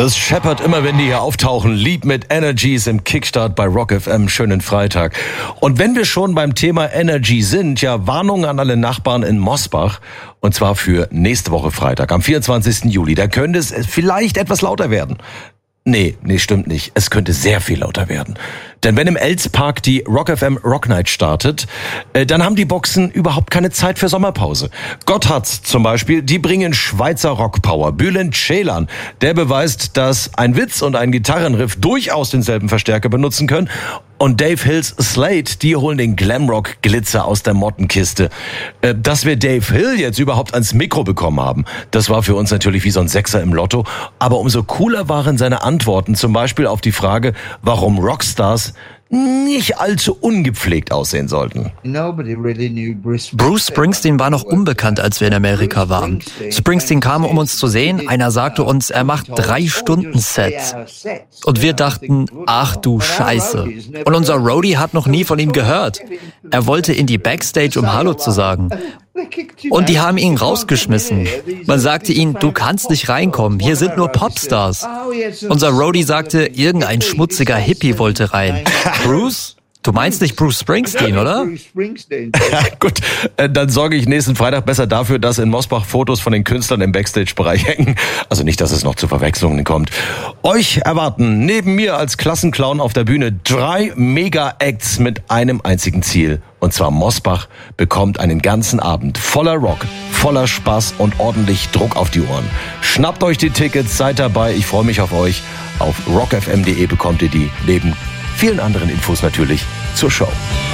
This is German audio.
Das scheppert immer, wenn die hier auftauchen. Lieb mit Energies im Kickstart bei Rock FM. Schönen Freitag. Und wenn wir schon beim Thema Energy sind, ja, Warnung an alle Nachbarn in Mosbach. Und zwar für nächste Woche Freitag, am 24. Juli. Da könnte es vielleicht etwas lauter werden. Nee, stimmt nicht. Es könnte sehr viel lauter werden. Denn wenn im Elspark die Rock FM Rock Night startet, dann haben die Boxen überhaupt keine Zeit für Sommerpause. Gotthard's zum Beispiel, die bringen Schweizer Rockpower. Bülent Ceylan, der beweist, dass ein Witz und ein Gitarrenriff durchaus denselben Verstärker benutzen können. Und Dave Hills Slate, die holen den Glamrock-Glitzer aus der Mottenkiste. Dass wir Dave Hill jetzt überhaupt ans Mikro bekommen haben, das war für uns natürlich wie so ein Sechser im Lotto. Aber umso cooler waren seine Antworten, zum Beispiel auf die Frage, warum Rockstars nicht allzu ungepflegt aussehen sollten. Bruce Springsteen war noch unbekannt, als wir in Amerika waren. Springsteen kam, um uns zu sehen. Einer sagte uns, er macht 3-Stunden-Sets. Und wir dachten, ach du Scheiße. Und unser Roadie hat noch nie von ihm gehört. Er wollte in die Backstage, um Hallo zu sagen. Und die haben ihn rausgeschmissen. Man sagte ihm, du kannst nicht reinkommen, hier sind nur Popstars. Unser Roadie sagte, irgendein schmutziger Hippie wollte rein. Bruce? Du meinst nicht Bruce Springsteen, oder? Gut, dann sorge ich nächsten Freitag besser dafür, dass in Mosbach Fotos von den Künstlern im Backstage-Bereich hängen. Also nicht, dass es noch zu Verwechslungen kommt. Euch erwarten neben mir als Klassenclown auf der Bühne 3 Mega-Acts mit einem einzigen Ziel. Und zwar Mosbach bekommt einen ganzen Abend voller Rock, voller Spaß und ordentlich Druck auf die Ohren. Schnappt euch die Tickets, seid dabei, ich freue mich auf euch. Auf rockfm.de bekommt ihr die neben vielen anderen Infos natürlich zur Show.